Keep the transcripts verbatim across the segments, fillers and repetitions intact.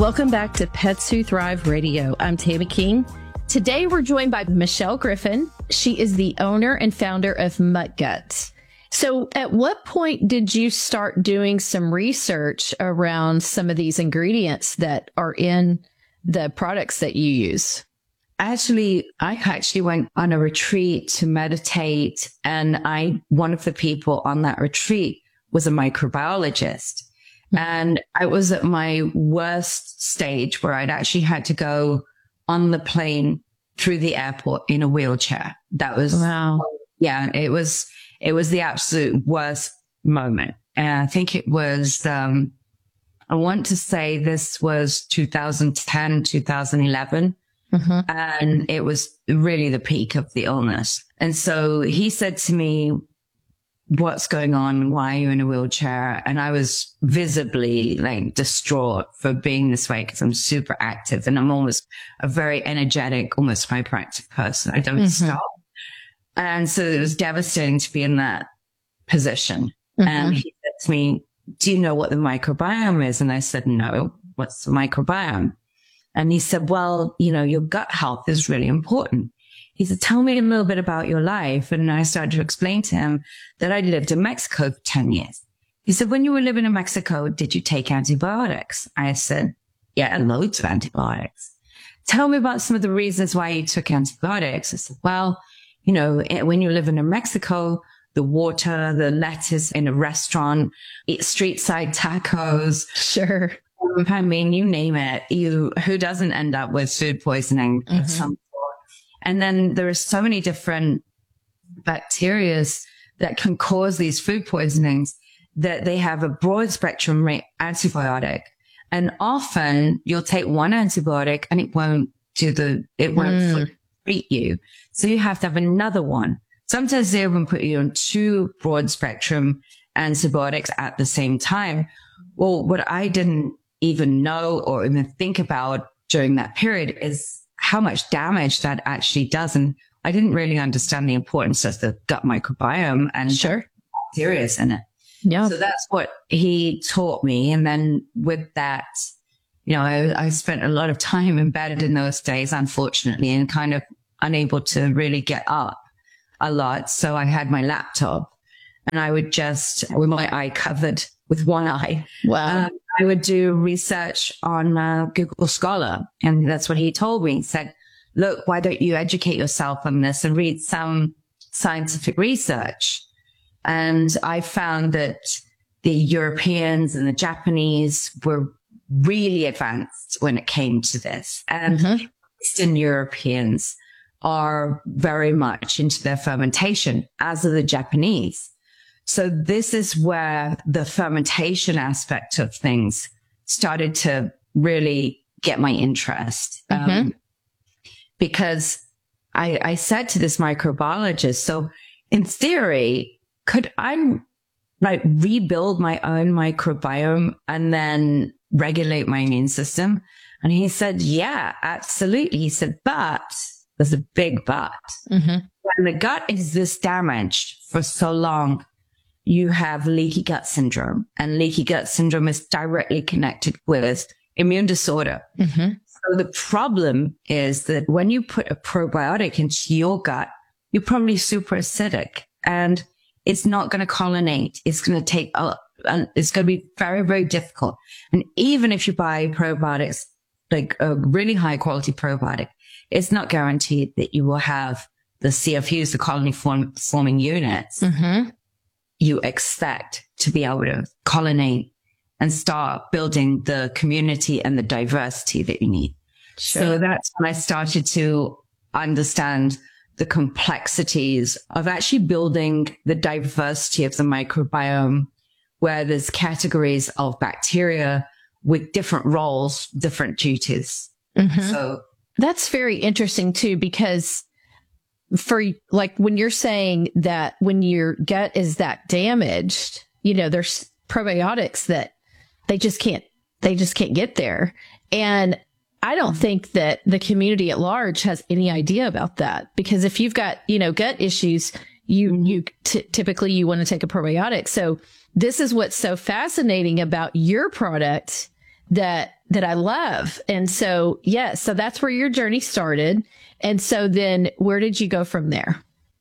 Welcome back to Pets Who Thrive Radio. I'm Tama King. Today, we're joined by Michelle Griffin. She is the owner and founder of Mutt Gut. So at what point did you start doing some research around some of these ingredients that are in the products that you use? Actually, I actually went on a retreat to meditate, and I, one of the people on that retreat was a microbiologist. And I was at my worst stage where I'd actually had to go on the plane through the airport in a wheelchair. That was, wow. Yeah, it was, it was the absolute worst moment. And I think it was, um, I want to say this was two thousand ten, two thousand eleven. Mm-hmm. And it was really the peak of the illness. And so he said to me, what's going on? Why are you in a wheelchair? And I was visibly like distraught for being this way because I'm super active and I'm almost a very energetic, almost hyperactive person. I don't mm-hmm. stop. And so it was devastating to be in that position. Mm-hmm. And he said to me, do you know what the microbiome is? And I said, no, what's the microbiome? And he said, well, you know, your gut health is really important. He said, tell me a little bit about your life. And I started to explain to him that I lived in Mexico for ten years. He said, when you were living in Mexico, did you take antibiotics? I said, yeah, loads of antibiotics. Tell me about some of the reasons why you took antibiotics. I said, well, you know, when you're living in Mexico, the water, the lettuce in a restaurant, eat street side tacos. Sure. I mean, you name it. You, who doesn't end up with food poisoning mm-hmm. of some sort? And then there are so many different bacteria that can cause these food poisonings that they have a broad spectrum antibiotic. And often you'll take one antibiotic and it won't do the, it won't mm. treat you. So you have to have another one. Sometimes they even put you on two broad spectrum antibiotics at the same time. Well, what I didn't even know or even think about during that period is how much damage that actually does. And I didn't really understand the importance of the gut microbiome and sure. bacteria in it. Yeah. So that's what he taught me. And then with that, you know, I, I spent a lot of time embedded in those days, unfortunately, and kind of unable to really get up a lot. So I had my laptop and I would just, with my eye covered with one eye, wow. Um, I would do research on uh, Google Scholar. And that's what he told me. He said, look, why don't you educate yourself on this and read some scientific research? And I found that the Europeans and the Japanese were really advanced when it came to this. And mm-hmm. Eastern Europeans are very much into their fermentation, as are the Japanese. So this is where the fermentation aspect of things started to really get my interest. Mm-hmm. Um, because I, I said to this microbiologist, so in theory, could I like rebuild my own microbiome and then regulate my immune system? And he said, yeah, absolutely. He said, but there's a big but. Mm-hmm. When the gut is this damaged for so long, you have leaky gut syndrome, and leaky gut syndrome is directly connected with immune disorder. Mm-hmm. So the problem is that when you put a probiotic into your gut, you're probably super acidic and it's not going to colonate. It's going to take, a, it's going to be very, very difficult. And even if you buy probiotics, like a really high quality probiotic, it's not guaranteed that you will have the C F Us, the colony form, forming units. Mm-hmm. You expect to be able to colonate and start building the community and the diversity that you need. Sure. So that's when I started to understand the complexities of actually building the diversity of the microbiome, where there's categories of bacteria with different roles, different duties. Mm-hmm. So that's very interesting too, because for like when you're saying that when your gut is that damaged, you know, there's probiotics that they just can't, they just can't get there. And I don't think that the community at large has any idea about that, because if you've got, you know, gut issues, you, you t- typically you want to take a probiotic. So this is what's so fascinating about your product, that that I love. And so, yeah, so that's where your journey started. And so then where did you go from there?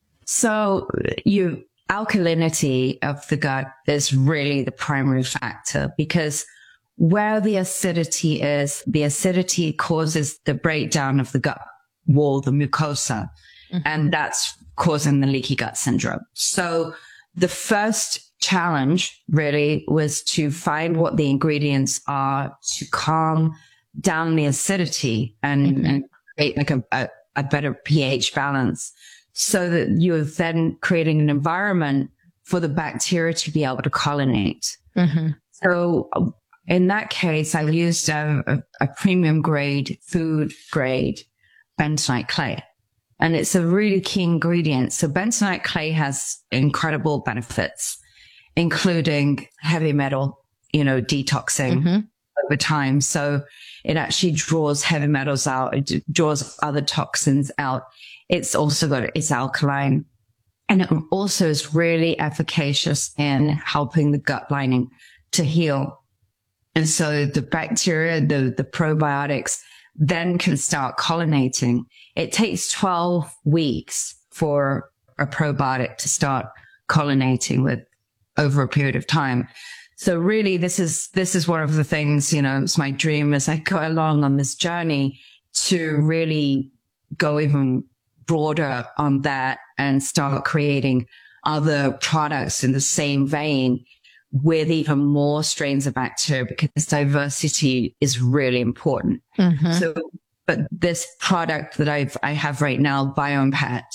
So you alkalinity of the gut is really the primary factor, because where the acidity is, the acidity causes the breakdown of the gut wall, the mucosa, mm-hmm. and that's causing the leaky gut syndrome. So the first challenge really was to find what the ingredients are to calm down the acidity and, mm-hmm. and create like a, a, a better pH balance, so that you're then creating an environment for the bacteria to be able to colonate. Mm-hmm. So in that case, I used a, a, a premium grade, food grade bentonite clay. And it's a really key ingredient. So bentonite clay has incredible benefits, including heavy metal, you know, detoxing mm-hmm. over time. So it actually draws heavy metals out. It draws other toxins out. It's also got, it's alkaline. And it also is really efficacious in helping the gut lining to heal. And so the bacteria, the, the probiotics then can start colonizing. It takes twelve weeks for a probiotic to start colonizing with over a period of time. So really this is, this is one of the things, you know, it's my dream as I go along on this journey to really go even broader on that and start creating other products in the same vein with even more strains of bacteria, because diversity is really important. Mm-hmm. So, but this product that I've, I have right now, BioMPet,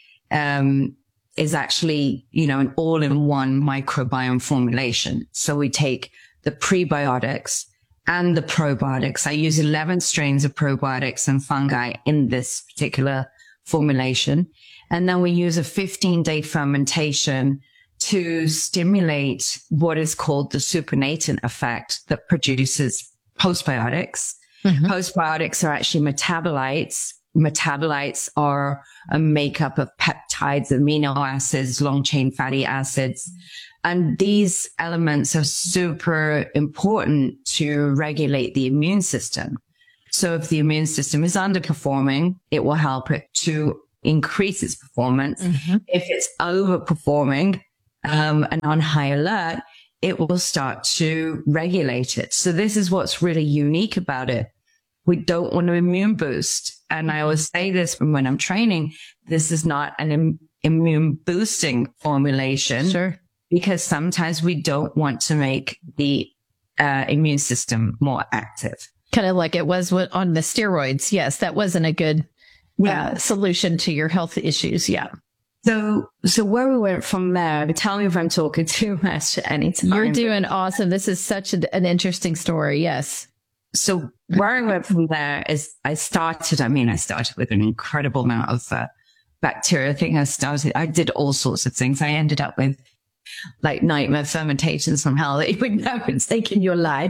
um, is actually, you know, an all-in-one microbiome formulation. So we take the prebiotics and the probiotics. I use eleven strains of probiotics and fungi in this particular formulation. And then we use a fifteen day fermentation to stimulate what is called the supernatant effect that produces postbiotics. Mm-hmm. Postbiotics are actually metabolites. Metabolites are a makeup of peptides, amino acids, long chain fatty acids. And these elements are super important to regulate the immune system. So if the immune system is underperforming, it will help it to increase its performance. Mm-hmm. If it's overperforming, um, and on high alert, it will start to regulate it. So this is what's really unique about it. We don't want to immune boost. And I always say this when I'm training, this is not an Im- immune boosting formulation. Sure. Because sometimes we don't want to make the uh, immune system more active. Kind of like it was on the steroids. Yes, that wasn't a good yeah. uh, solution to your health issues. Yeah. So, so where we went from there, tell me if I'm talking too much at any time. You're doing awesome. This is such a, an interesting story. Yes. So where I went from there is I started, I mean, I started with an incredible amount of uh, bacteria. I think I started, I did all sorts of things. I ended up with like nightmare fermentations from hell that you would never take in your life.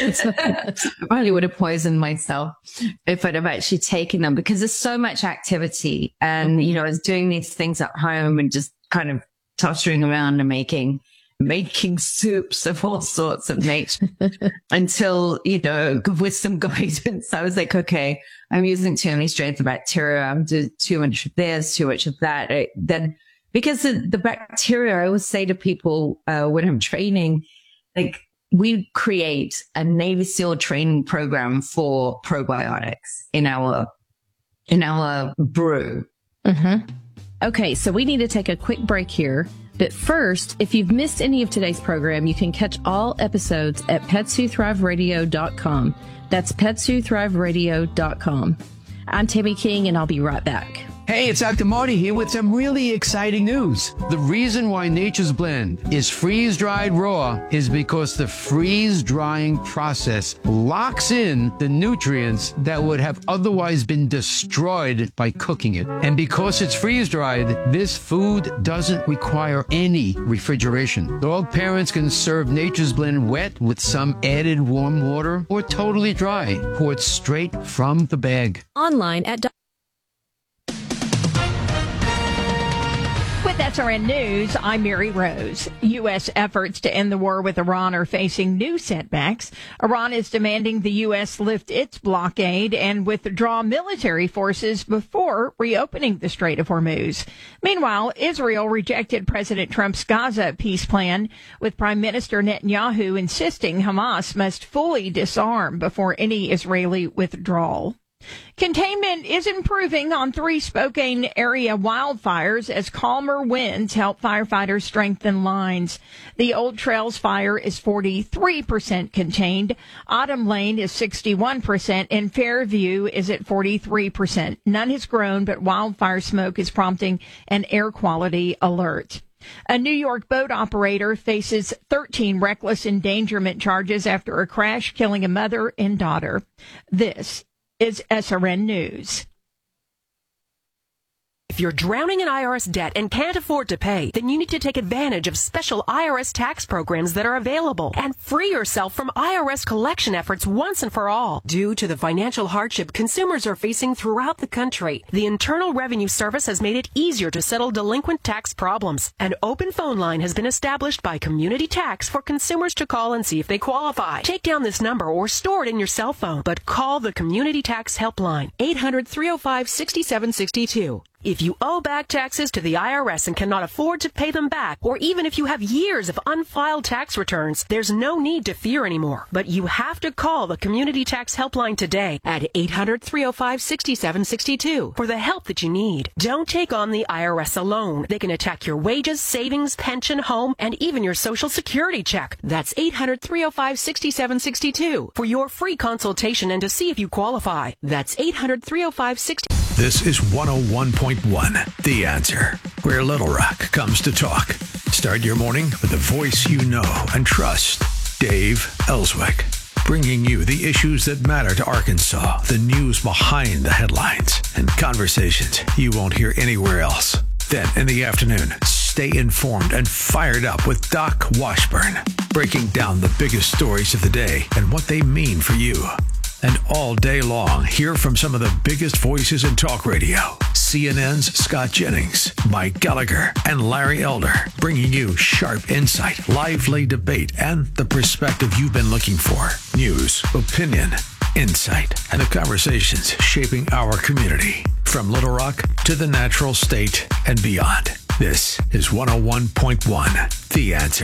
I probably would have poisoned myself if I'd have actually taken them, because there's so much activity. And, you know, I was doing these things at home and just kind of tottering around and making, making soups of all sorts of nature until, you know, with some guidance, I was like, okay, I'm using too many strains of bacteria. I'm doing too much of this, too much of that. I, then Because the, the bacteria, I always say to people uh, when I'm training, like we create a Navy SEAL training program for probiotics in our in our brew. Mm-hmm. Okay, so we need to take a quick break here. But first, if you've missed any of today's program, you can catch all episodes at pets who thrive radio dot com. That's pets who thrive radio dot com. I'm Tammy King, and I'll be right back. Hey, it's Doctor Marty here with some really exciting news. The reason why Nature's Blend is freeze-dried raw is because the freeze-drying process locks in the nutrients that would have otherwise been destroyed by cooking it. And because it's freeze-dried, this food doesn't require any refrigeration. Dog parents can serve Nature's Blend wet with some added warm water or totally dry, poured straight from the bag. Online at With S R N News, I'm Mary Rose. U S efforts to end the war with Iran are facing new setbacks. Iran is demanding the U S lift its blockade and withdraw military forces before reopening the Strait of Hormuz. Meanwhile, Israel rejected President Trump's Gaza peace plan, with Prime Minister Netanyahu insisting Hamas must fully disarm before any Israeli withdrawal. Containment is improving on three Spokane area wildfires as calmer winds help firefighters strengthen lines. The Old Trails fire is forty-three percent contained. Autumn Lane is sixty-one percent and Fairview is at forty-three percent. None has grown, but wildfire smoke is prompting an air quality alert. A New York boat operator faces thirteen reckless endangerment charges after a crash killing a mother and daughter. This is S R N News. If you're drowning in I R S debt and can't afford to pay, then you need to take advantage of special I R S tax programs that are available and free yourself from I R S collection efforts once and for all. Due to the financial hardship consumers are facing throughout the country, the Internal Revenue Service has made it easier to settle delinquent tax problems. An open phone line has been established by Community Tax for consumers to call and see if they qualify. Take down this number or store it in your cell phone, but call the Community Tax Helpline, eight hundred, three oh five, six seven six two. If you owe back taxes to the I R S and cannot afford to pay them back, or even if you have years of unfiled tax returns, there's no need to fear anymore. But you have to call the Community Tax Helpline today at eight hundred, three oh five, six seven six two for the help that you need. Don't take on the I R S alone. They can attack your wages, savings, pension, home, and even your Social Security check. That's eight hundred, three oh five, six seven six two for your free consultation and to see if you qualify. That's eight hundred, three oh five, six. This is one oh one point one, The Answer, where Little Rock comes to talk. Start your morning with the voice you know and trust, Dave Ellswick, bringing you the issues that matter to Arkansas, the news behind the headlines, and conversations you won't hear anywhere else. Then in the afternoon, stay informed and fired up with Doc Washburn, breaking down the biggest stories of the day and what they mean for you. And all day long, hear from some of the biggest voices in talk radio. C N N's Scott Jennings, Mike Gallagher, and Larry Elder, bringing you sharp insight, lively debate, and the perspective you've been looking for. News, opinion, insight, and the conversations shaping our community. From Little Rock to the Natural State and beyond. This is one oh one point one, The Answer.